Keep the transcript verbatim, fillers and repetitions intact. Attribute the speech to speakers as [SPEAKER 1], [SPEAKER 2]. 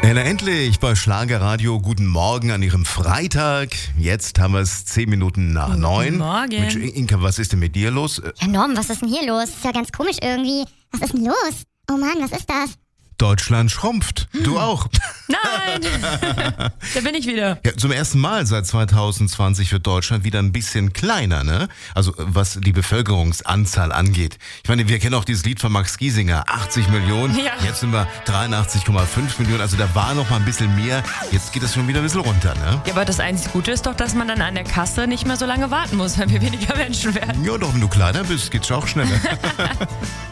[SPEAKER 1] Ja, na endlich bei Schlagerradio. Guten Morgen an Ihrem Freitag. Jetzt haben wir es zehn Minuten nach neun.
[SPEAKER 2] Guten Morgen.
[SPEAKER 1] Mensch, Inka, was ist denn mit dir los?
[SPEAKER 3] Ja, Norm, was ist denn hier los? Ist ja ganz komisch irgendwie. Was ist denn los? Oh Mann, was ist das?
[SPEAKER 1] Deutschland schrumpft. Du auch.
[SPEAKER 2] Nein, da bin ich wieder.
[SPEAKER 1] Ja, zum ersten Mal seit zwanzig zwanzig wird Deutschland wieder ein bisschen kleiner, ne? Also was die Bevölkerungsanzahl angeht. Ich meine, wir kennen auch dieses Lied von Max Giesinger, achtzig Millionen.
[SPEAKER 2] Ja.
[SPEAKER 1] Jetzt sind wir dreiundachtzig Komma fünf Millionen. Also da war noch mal ein bisschen mehr. Jetzt geht das schon wieder ein bisschen runter, ne?
[SPEAKER 2] Ja, aber das einzige Gute ist doch, dass man dann an der Kasse nicht mehr so lange warten muss, weil wir weniger Menschen werden.
[SPEAKER 1] Ja, doch, wenn du kleiner bist, geht's auch schneller.